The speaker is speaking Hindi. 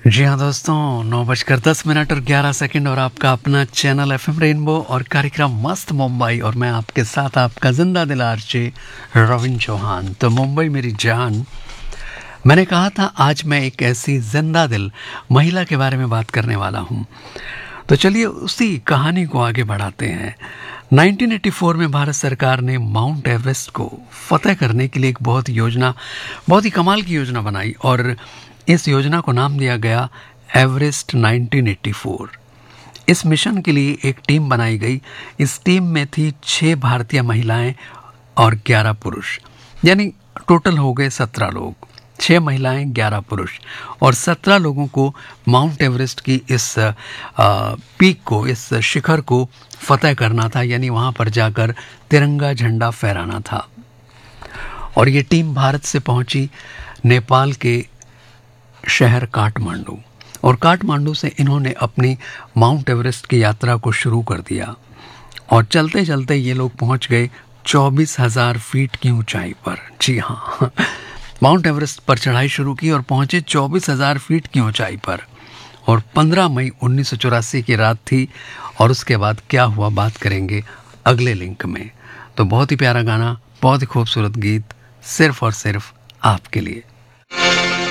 जी हाँ दोस्तों, 9:10 और 11 और आपका अपना चैनल एफएम रेनबो और कार्यक्रम मस्त मुंबई और मैं आपके साथ आपका जिंदा दिल आरजे रविन चौहान। तो मुंबई मेरी जान, मैंने कहा था आज मैं एक ऐसी जिंदा दिल महिला के बारे में बात करने वाला हूँ। तो चलिए उसी कहानी को आगे बढ़ाते हैं। 1984 में भारत सरकार ने माउंट एवरेस्ट को फतेह करने के लिए एक बहुत ही कमाल की योजना बनाई और इस योजना को नाम दिया गया एवरेस्ट 1984। इस मिशन के लिए एक टीम बनाई गई। इस टीम में थी 6 भारतीय महिलाएं और 11 पुरुष, यानी टोटल हो गए 17 लोग। 6 महिलाएं, 11 पुरुष और 17 लोगों को माउंट एवरेस्ट की इस पीक को, इस शिखर को फतेह करना था, यानी वहां पर जाकर तिरंगा झंडा फहराना था। और ये टीम भारत से पहुंची नेपाल के शहर काठमांडू और काठमांडू से इन्होंने अपनी माउंट एवरेस्ट की यात्रा को शुरू कर दिया और चलते चलते ये लोग पहुंच गए 24,000 फीट की ऊंचाई पर। जी हाँ, माउंट एवरेस्ट पर चढ़ाई शुरू की और पहुंचे 24,000 फीट की ऊंचाई पर। और 15 मई 1984 की रात थी और उसके बाद क्या हुआ बात करेंगे अगले लिंक में। तो बहुत ही प्यारा गाना, बहुत ही खूबसूरत गीत सिर्फ और सिर्फ आपके लिए।